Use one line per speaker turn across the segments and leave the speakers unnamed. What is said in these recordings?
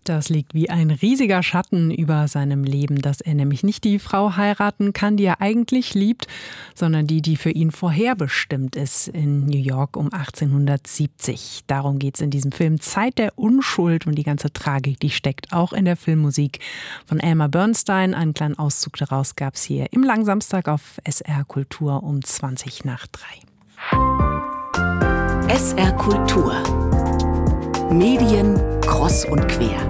Das liegt wie ein riesiger Schatten über seinem Leben, dass er nämlich nicht die Frau heiraten kann, die er eigentlich liebt, sondern die für ihn vorherbestimmt ist in New York um 1870. Darum geht es in diesem Film Zeit der Unschuld und die ganze Tragik, die steckt auch in der Filmmusik von Elmer Bernstein. Einen kleinen Auszug daraus gab es hier im Langsamstag auf SR Kultur um 2:20.
SR Kultur. Medien kreuz und quer.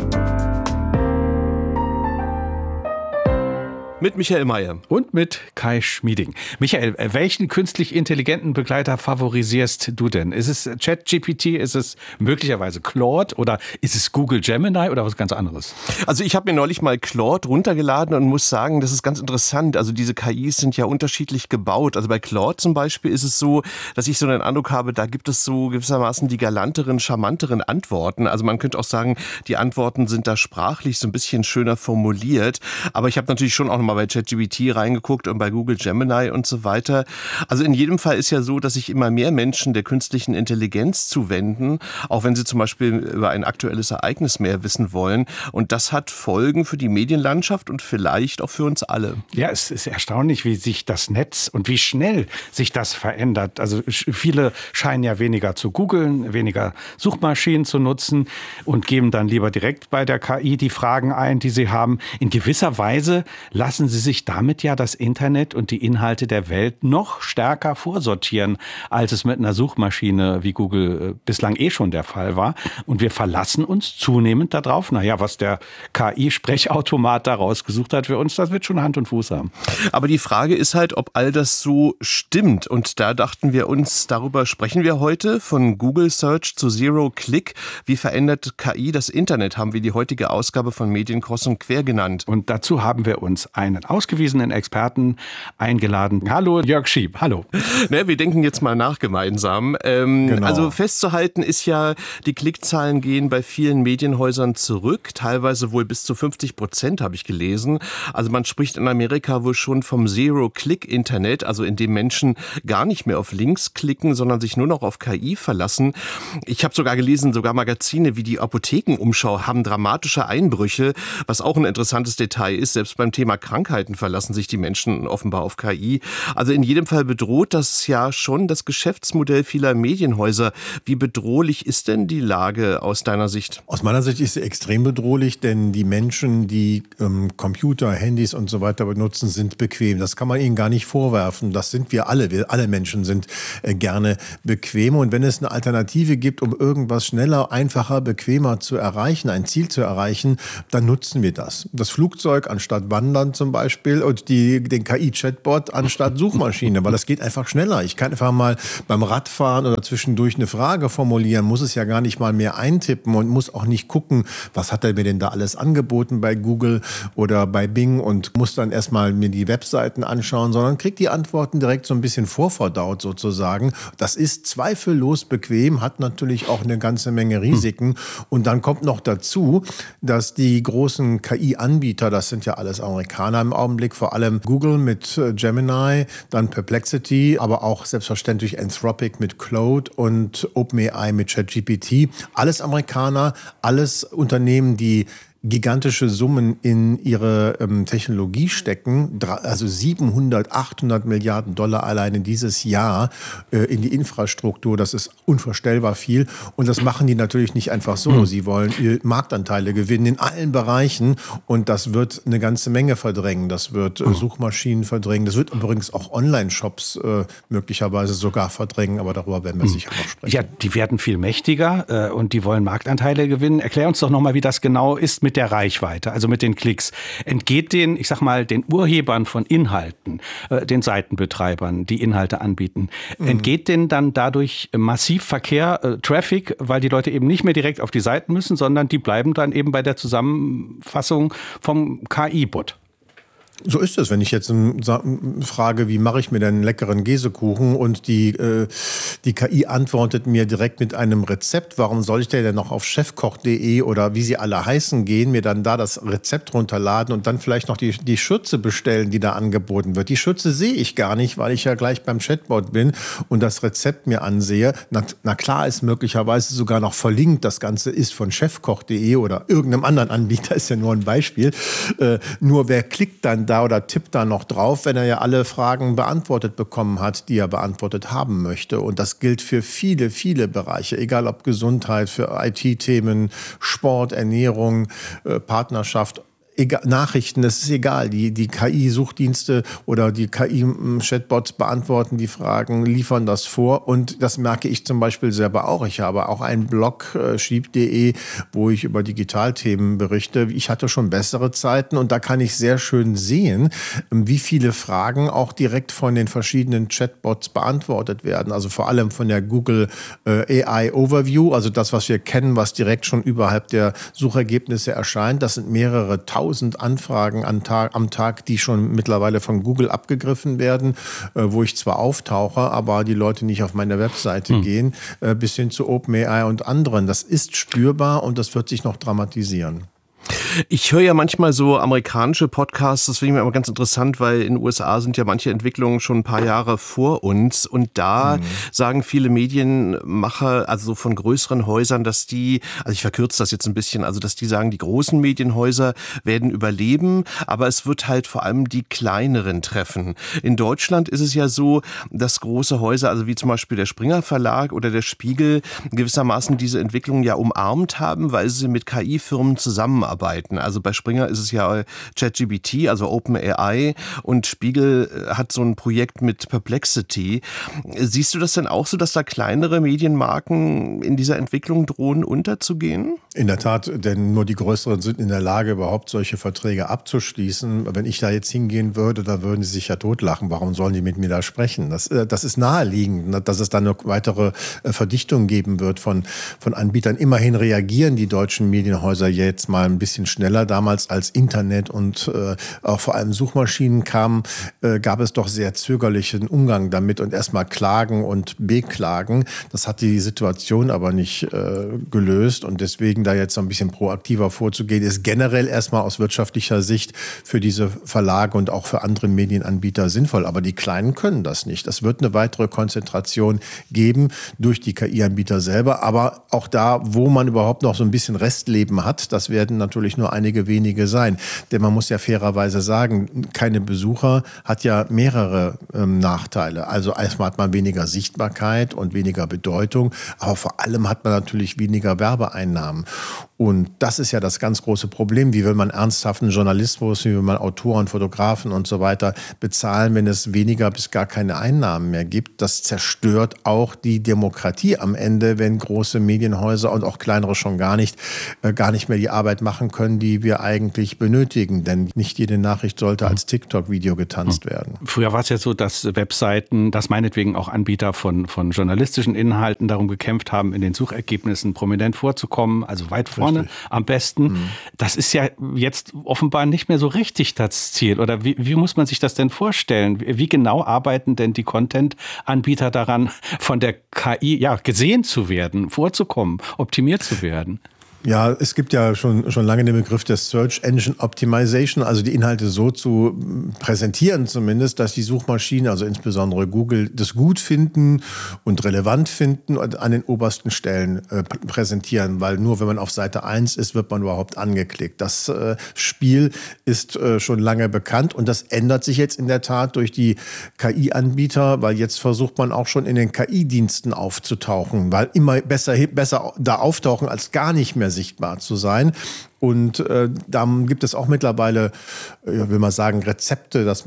Mit Michael Mayer.
Und mit Kai Schmieding. Michael, welchen künstlich intelligenten Begleiter favorisierst du denn? Ist es ChatGPT, ist es möglicherweise Claude oder ist es Google Gemini oder was ganz anderes?
Also ich habe mir neulich mal Claude runtergeladen und muss sagen, das ist ganz interessant. Also diese KIs sind ja unterschiedlich gebaut. Also bei Claude zum Beispiel ist es so, dass ich so den Eindruck habe, da gibt es so gewissermaßen die galanteren, charmanteren Antworten. Also man könnte auch sagen, die Antworten sind da sprachlich so ein bisschen schöner formuliert. Aber ich habe natürlich schon auch noch mal bei ChatGPT reingeguckt und bei Google Gemini und so weiter. Also in jedem Fall ist ja so, dass sich immer mehr Menschen der künstlichen Intelligenz zuwenden, auch wenn sie zum Beispiel über ein aktuelles Ereignis mehr wissen wollen. Und das hat Folgen für die Medienlandschaft und vielleicht auch für uns alle.
Ja, es ist erstaunlich, wie sich das Netz und wie schnell sich das verändert. Also viele scheinen ja weniger zu googeln, weniger Suchmaschinen zu nutzen und geben dann lieber direkt bei der KI die Fragen ein, die sie haben. In gewisser Weise lassen sie sich damit ja das Internet und die Inhalte der Welt noch stärker vorsortieren, als es mit einer Suchmaschine wie Google bislang schon der Fall war. Und wir verlassen uns zunehmend darauf. Naja, was der KI-Sprechautomat da rausgesucht hat für uns, das wird schon Hand und Fuß haben.
Aber die Frage ist halt, ob all das so stimmt. Und da dachten wir uns, darüber sprechen wir heute, von Google Search zu Zero Click. Wie verändert KI das Internet, haben wir die heutige Ausgabe von Medien kreuz und quer genannt.
Und dazu haben wir uns einen ausgewiesenen Experten eingeladen. Hallo, Jörg Schieb, hallo.
Wir denken jetzt mal nach gemeinsam.
Genau.
Also festzuhalten ist ja, die Klickzahlen gehen bei vielen Medienhäusern zurück, teilweise wohl bis zu 50%, habe ich gelesen. Also man spricht in Amerika wohl schon vom Zero-Click-Internet, also in dem Menschen gar nicht mehr auf Links klicken, sondern sich nur noch auf KI verlassen. Ich habe sogar gelesen, sogar Magazine wie die Apothekenumschau haben dramatische Einbrüche, was auch ein interessantes Detail ist. Selbst beim Thema Krankheiten verlassen sich die Menschen offenbar auf KI. Also in jedem Fall bedroht das ja schon das Geschäftsmodell vieler Medienhäuser. Wie bedrohlich ist denn die Lage aus deiner Sicht?
Aus meiner Sicht ist sie extrem bedrohlich, denn die Menschen, die Computer, Handys und so weiter benutzen, sind bequem. Das kann man ihnen gar nicht vorwerfen. Das sind wir alle. Wir alle Menschen sind gerne bequem. Und wenn es eine Alternative gibt, um irgendwas schneller, einfacher, bequemer zu erreichen, ein Ziel zu erreichen, dann nutzen wir das. Das Flugzeug anstatt Wandern zum Beispiel und den KI-Chatbot anstatt Suchmaschine, weil das geht einfach schneller. Ich kann einfach mal beim Radfahren oder zwischendurch eine Frage formulieren, muss es ja gar nicht mal mehr eintippen und muss auch nicht gucken, was hat er mir denn da alles angeboten bei Google oder bei Bing und muss dann erstmal mir die Webseiten anschauen, sondern kriegt die Antworten direkt so ein bisschen vorverdaut sozusagen. Das ist zweifellos bequem, hat natürlich auch eine ganze Menge Risiken. Und dann kommt noch dazu, dass die großen KI-Anbieter, das sind ja alles Amerikaner im Augenblick, vor allem Google mit Gemini, dann Perplexity, aber auch selbstverständlich Anthropic mit Claude und OpenAI mit ChatGPT. Alles Amerikaner, alles Unternehmen, die gigantische Summen in ihre Technologie stecken, also 700, 800 Milliarden Dollar alleine dieses Jahr in die Infrastruktur. Das ist unvorstellbar viel. Und das machen die natürlich nicht einfach so. Sie wollen Marktanteile gewinnen in allen Bereichen. Und das wird eine ganze Menge verdrängen. Das wird Suchmaschinen verdrängen. Das wird übrigens auch Online-Shops möglicherweise sogar verdrängen. Aber darüber werden wir sicher noch sprechen.
Ja, die werden viel mächtiger und die wollen Marktanteile gewinnen. Erklär uns doch nochmal, wie das genau ist mit der Reichweite, also mit den Klicks. Entgeht den Urhebern von Inhalten, den Seitenbetreibern, die Inhalte anbieten, entgeht denen dann dadurch massiv Verkehr, Traffic, weil die Leute eben nicht mehr direkt auf die Seiten müssen, sondern die bleiben dann eben bei der Zusammenfassung vom KI-Bot?
So ist es, wenn ich jetzt frage, wie mache ich mir denn einen leckeren Käsekuchen und die KI antwortet mir direkt mit einem Rezept, warum soll ich denn noch auf chefkoch.de oder wie sie alle heißen gehen, mir dann da das Rezept runterladen und dann vielleicht noch die Schürze bestellen, die da angeboten wird. Die Schürze sehe ich gar nicht, weil ich ja gleich beim Chatbot bin und das Rezept mir ansehe. Na klar ist möglicherweise sogar noch verlinkt, das Ganze ist von chefkoch.de oder irgendeinem anderen Anbieter, ist ja nur ein Beispiel. Nur wer klickt dann da oder tippt da noch drauf, wenn er ja alle Fragen beantwortet bekommen hat, die er beantwortet haben möchte. Und das gilt für viele, viele Bereiche, egal ob Gesundheit, für IT-Themen, Sport, Ernährung, Partnerschaft. Nachrichten, das ist egal. Die KI-Suchdienste oder die KI-Chatbots beantworten die Fragen, liefern das vor. Und das merke ich zum Beispiel selber auch. Ich habe auch einen Blog, schieb.de, wo ich über Digitalthemen berichte. Ich hatte schon bessere Zeiten und da kann ich sehr schön sehen, wie viele Fragen auch direkt von den verschiedenen Chatbots beantwortet werden. Also vor allem von der Google AI Overview, also das, was wir kennen, was direkt schon überhalb der Suchergebnisse erscheint. Das sind mehrere tausend Anfragen am Tag, die schon mittlerweile von Google abgegriffen werden, wo ich zwar auftauche, aber die Leute nicht auf meine Webseite gehen, bis hin zu OpenAI und anderen. Das ist spürbar und das wird sich noch dramatisieren.
Ich höre ja manchmal so amerikanische Podcasts, das finde ich mir immer ganz interessant, weil in den USA sind ja manche Entwicklungen schon ein paar Jahre vor uns und da sagen viele Medienmacher, also so von größeren Häusern, dass die, also ich verkürze das jetzt ein bisschen, also dass die sagen, die großen Medienhäuser werden überleben, aber es wird halt vor allem die kleineren treffen. In Deutschland ist es ja so, dass große Häuser, also wie zum Beispiel der Springer Verlag oder der Spiegel, gewissermaßen diese Entwicklung ja umarmt haben, weil sie mit KI-Firmen zusammenarbeiten. Also bei Springer ist es ja ChatGPT, also OpenAI, und Spiegel hat so ein Projekt mit Perplexity. Siehst du das denn auch so, dass da kleinere Medienmarken in dieser Entwicklung drohen unterzugehen?
In der Tat, denn nur die Größeren sind in der Lage, überhaupt solche Verträge abzuschließen. Wenn ich da jetzt hingehen würde, da würden sie sich ja totlachen. Warum sollen die mit mir da sprechen? Das ist naheliegend, dass es dann noch weitere Verdichtung geben wird von Anbietern. Immerhin reagieren die deutschen Medienhäuser jetzt mal ein bisschen schneller. Damals als Internet und auch vor allem Suchmaschinen kamen, gab es doch sehr zögerlichen Umgang damit und erstmal Klagen und Beklagen. Das hat die Situation aber nicht gelöst und deswegen da jetzt so ein bisschen proaktiver vorzugehen, ist generell erstmal aus wirtschaftlicher Sicht für diese Verlage und auch für andere Medienanbieter sinnvoll. Aber die Kleinen können das nicht. Es wird eine weitere Konzentration geben durch die KI-Anbieter selber. Aber auch da, wo man überhaupt noch so ein bisschen Restleben hat, das werden natürlich nur einige wenige sein. Denn man muss ja fairerweise sagen, keine Besucher hat ja mehrere Nachteile. Also erstmal hat man weniger Sichtbarkeit und weniger Bedeutung. Aber vor allem hat man natürlich weniger Werbeeinnahmen. Und das ist ja das ganz große Problem. Wie will man ernsthaften Journalismus, wie will man Autoren, Fotografen und so weiter bezahlen, wenn es weniger bis gar keine Einnahmen mehr gibt? Das zerstört auch die Demokratie am Ende, wenn große Medienhäuser und auch kleinere schon gar nicht mehr die Arbeit machen können, die wir eigentlich benötigen. Denn nicht jede Nachricht sollte als TikTok-Video getanzt werden.
Früher war es ja so, dass Webseiten, dass meinetwegen auch Anbieter von journalistischen Inhalten darum gekämpft haben, in den Suchergebnissen prominent vorzukommen, also weit vorne am besten. Das ist ja jetzt offenbar nicht mehr so richtig das Ziel. Oder wie muss man sich das denn vorstellen? Wie genau arbeiten denn die Content-Anbieter daran, von der KI gesehen zu werden, vorzukommen, optimiert zu werden?
Ja, es gibt ja schon lange den Begriff der Search Engine Optimization, also die Inhalte so zu präsentieren zumindest, dass die Suchmaschinen, also insbesondere Google, das gut finden und relevant finden und an den obersten Stellen präsentieren, weil nur wenn man auf Seite 1 ist, wird man überhaupt angeklickt. Das Spiel ist schon lange bekannt und das ändert sich jetzt in der Tat durch die KI-Anbieter, weil jetzt versucht man auch schon in den KI-Diensten aufzutauchen, weil immer besser da auftauchen als gar nicht mehr sichtbar zu sein. Und da gibt es auch mittlerweile, will man sagen, Rezepte, dass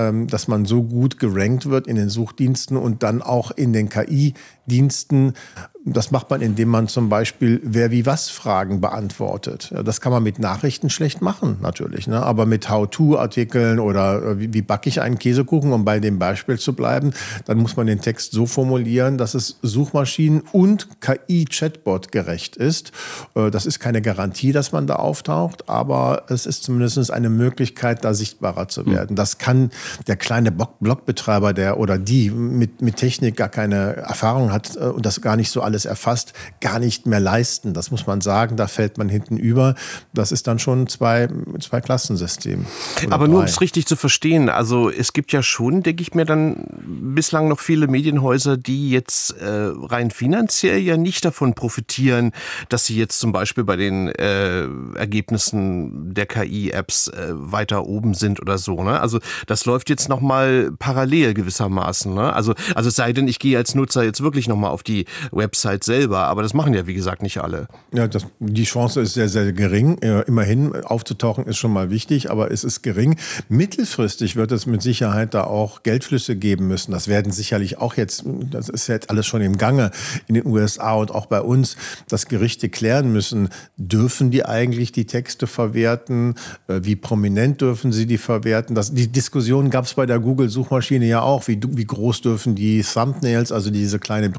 man so gut gerankt wird in den Suchdiensten und dann auch in den KI-Diensten. Das macht man, indem man zum Beispiel Wer-wie-was-Fragen beantwortet. Ja, das kann man mit Nachrichten schlecht machen, natürlich. Ne? Aber mit How-to-Artikeln oder wie backe ich einen Käsekuchen, um bei dem Beispiel zu bleiben, dann muss man den Text so formulieren, dass es Suchmaschinen- und KI-Chatbot gerecht ist. Das ist keine Garantie, dass man da Seite auftaucht, aber es ist zumindest eine Möglichkeit, da sichtbarer zu werden. Das kann der kleine Blogbetreiber, der oder die mit Technik gar keine Erfahrung hat und das gar nicht so alles erfasst, gar nicht mehr leisten. Das muss man sagen, da fällt man hinten über. Das ist dann schon zwei Klassensystem.
Aber nur um es richtig zu verstehen, also es gibt ja schon, denke ich mir, dann bislang noch viele Medienhäuser, die jetzt rein finanziell ja nicht davon profitieren, dass sie jetzt zum Beispiel bei den Ergebnissen der KI-Apps weiter oben sind oder so. Ne? Also das läuft jetzt nochmal parallel gewissermaßen. Ne? Also es sei denn, ich gehe als Nutzer jetzt wirklich nochmal auf die Website selber, aber das machen ja wie gesagt nicht alle.
Ja, die Chance ist sehr, sehr gering. Immerhin aufzutauchen ist schon mal wichtig, aber es ist gering. Mittelfristig wird es mit Sicherheit da auch Geldflüsse geben müssen. Das werden sicherlich auch jetzt, das ist jetzt alles schon im Gange in den USA und auch bei uns, dass Gerichte klären müssen, dürfen die eigentlich die Texte verwerten? Wie prominent dürfen sie die verwerten? Die Diskussion gab es bei der Google-Suchmaschine ja auch. Wie groß dürfen die Thumbnails, also diese kleine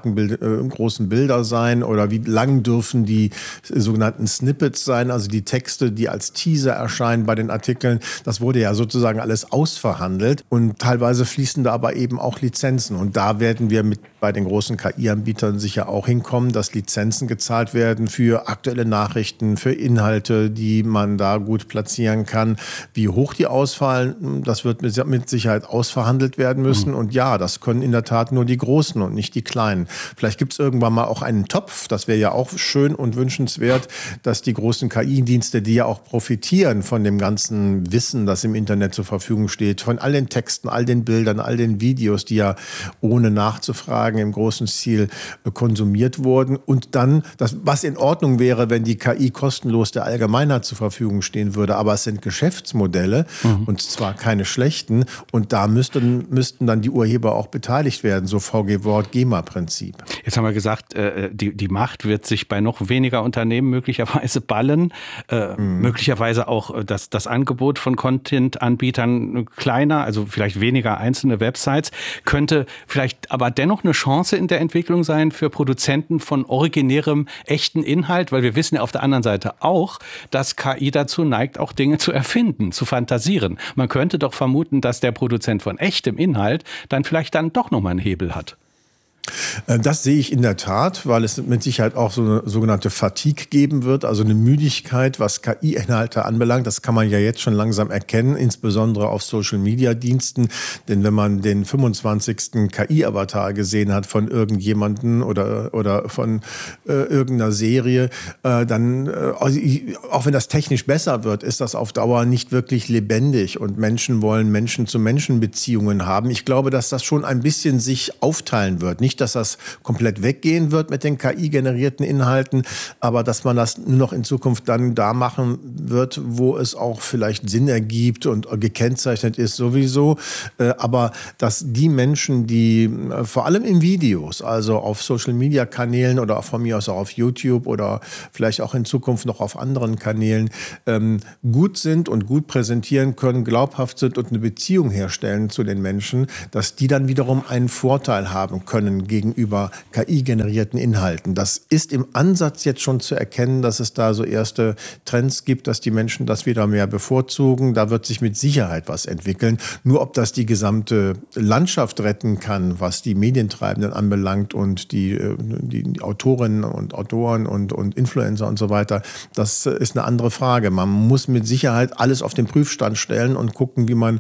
großen Bilder sein? Oder wie lang dürfen die sogenannten Snippets sein, also die Texte, die als Teaser erscheinen bei den Artikeln? Das wurde ja sozusagen alles ausverhandelt und teilweise fließen da aber eben auch Lizenzen. Und da werden wir bei den großen KI-Anbietern sicher auch hinkommen, dass Lizenzen gezahlt werden für aktuelle Nachrichten, für Inhalte, die man da gut platzieren kann. Wie hoch die ausfallen, das wird mit Sicherheit ausverhandelt werden müssen. Und ja, das können in der Tat nur die Großen und nicht die Kleinen. Vielleicht gibt es irgendwann mal auch einen Topf, das wäre ja auch schön und wünschenswert, dass die großen KI-Dienste, die ja auch profitieren von dem ganzen Wissen, das im Internet zur Verfügung steht, von all den Texten, all den Bildern, all den Videos, die ja ohne nachzufragen im großen Stil konsumiert wurden. Und dann, was in Ordnung wäre, wenn die KI kostenlos der Allgemeinheit zur Verfügung stehen würde. Aber es sind Geschäftsmodelle und zwar keine schlechten. Und da müssten dann die Urheber auch beteiligt werden, so VG-Wort, GEMA-Prinzip.
Jetzt haben wir gesagt, die Macht wird sich bei noch weniger Unternehmen möglicherweise ballen. Möglicherweise auch das Angebot von Content-Anbietern kleiner, also vielleicht weniger einzelne Websites, könnte vielleicht aber dennoch eine Chance in der Entwicklung sein für Produzenten von originärem, echten Inhalt, weil wir wissen ja auf der anderen Seite auch, dass KI dazu neigt, auch Dinge zu erfinden, zu fantasieren. Man könnte doch vermuten, dass der Produzent von echtem Inhalt dann vielleicht doch nochmal einen Hebel hat.
Das sehe ich in der Tat, weil es mit Sicherheit auch so eine sogenannte Fatigue geben wird, also eine Müdigkeit, was KI-Inhalte anbelangt. Das kann man ja jetzt schon langsam erkennen, insbesondere auf Social-Media-Diensten. Denn wenn man den 25. KI-Avatar gesehen hat von irgendjemanden oder von irgendeiner Serie, dann, auch wenn das technisch besser wird, ist das auf Dauer nicht wirklich lebendig. Und Menschen wollen Menschen-zu-Menschen-Beziehungen haben. Ich glaube, dass das schon ein bisschen sich aufteilen wird. Nicht, dass das komplett weggehen wird mit den KI-generierten Inhalten, aber dass man das nur noch in Zukunft dann da machen wird, wo es auch vielleicht Sinn ergibt und gekennzeichnet ist sowieso. Aber dass die Menschen, die vor allem in Videos, also auf Social-Media-Kanälen oder von mir aus auch auf YouTube oder vielleicht auch in Zukunft noch auf anderen Kanälen gut sind und gut präsentieren können, glaubhaft sind und eine Beziehung herstellen zu den Menschen, dass die dann wiederum einen Vorteil haben können gegenüber KI-generierten Inhalten. Das ist im Ansatz jetzt schon zu erkennen, dass es da so erste Trends gibt, dass die Menschen das wieder mehr bevorzugen. Da wird sich mit Sicherheit was entwickeln. Nur ob das die gesamte Landschaft retten kann, was die Medientreibenden anbelangt und die Autorinnen und Autoren und Influencer und so weiter, das ist eine andere Frage. Man muss mit Sicherheit alles auf den Prüfstand stellen und gucken, wie man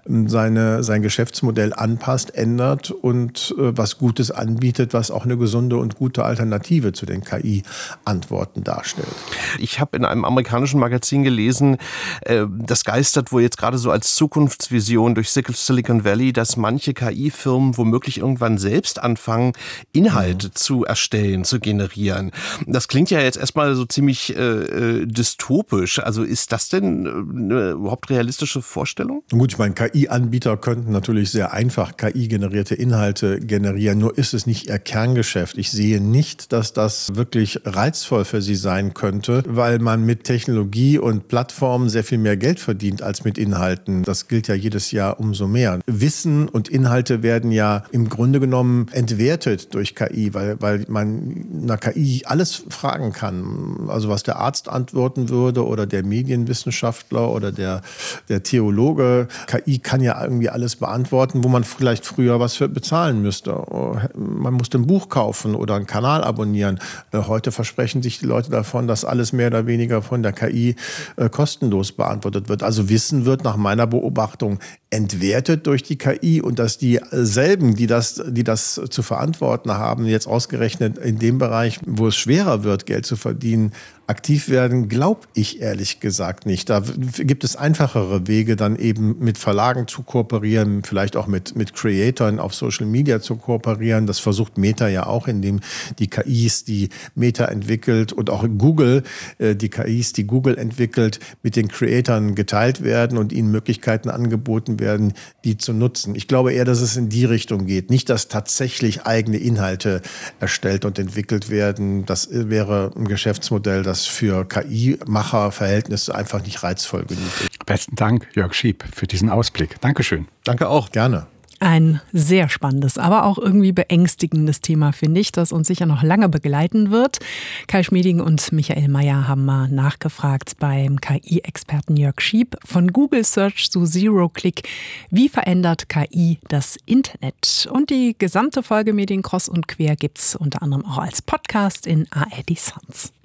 sein Geschäftsmodell anpasst, ändert und was Gutes anbietet, was auch eine gesunde und gute Alternative zu den KI-Antworten darstellt.
Ich habe in einem amerikanischen Magazin gelesen, das geistert wohl jetzt gerade so als Zukunftsvision durch Silicon Valley, dass manche KI-Firmen womöglich irgendwann selbst anfangen, Inhalte zu erstellen, zu generieren. Das klingt ja jetzt erstmal so ziemlich dystopisch. Also ist das denn eine überhaupt realistische Vorstellung?
Gut, ich meine, KI-Anbieter könnten natürlich sehr einfach KI-generierte Inhalte generieren. Nur ist es nicht ihr Kerngeschäft. Ich sehe nicht, dass das wirklich reizvoll für sie sein könnte, weil man mit Technologie und Plattformen sehr viel mehr Geld verdient als mit Inhalten. Das gilt ja jedes Jahr umso mehr. Wissen und Inhalte werden ja im Grunde genommen entwertet durch KI, weil man einer KI alles fragen kann. Also was der Arzt antworten würde oder der Medienwissenschaftler oder der Theologe. KI kann ja irgendwie alles beantworten, wo man vielleicht früher was für bezahlen müsste. Man musste ein Buch kaufen oder einen Kanal abonnieren. Heute versprechen sich die Leute davon, dass alles mehr oder weniger von der KI kostenlos beantwortet wird. Also Wissen wird nach meiner Beobachtung entwertet durch die KI und dass dieselben, die das zu verantworten haben, jetzt ausgerechnet in dem Bereich, wo es schwerer wird, Geld zu verdienen, aktiv werden, glaube ich ehrlich gesagt nicht. Da gibt es einfachere Wege, dann eben mit Verlagen zu kooperieren, vielleicht auch mit Creatoren auf Social Media zu kooperieren. Das versucht Meta ja auch, indem die KIs, die Meta entwickelt und auch Google, die KIs, die Google entwickelt, mit den Creatoren geteilt werden und ihnen Möglichkeiten angeboten werden, die zu nutzen. Ich glaube eher, dass es in die Richtung geht. Nicht, dass tatsächlich eigene Inhalte erstellt und entwickelt werden. Das wäre ein Geschäftsmodell, das für KI-Macher-Verhältnisse einfach nicht reizvoll genug ist.
Besten Dank, Jörg Schiep, für diesen Ausblick. Dankeschön.
Danke auch.
Gerne.
Ein sehr spannendes, aber auch irgendwie beängstigendes Thema, finde ich, das uns sicher noch lange begleiten wird. Kai Schmieding und Michael Mayer haben mal nachgefragt beim KI-Experten Jörg Schiep von Google Search zu Zero-Click. Wie verändert KI das Internet? Und die gesamte Folge Medien Cross und Quer gibt's unter anderem auch als Podcast in ARD Sounds.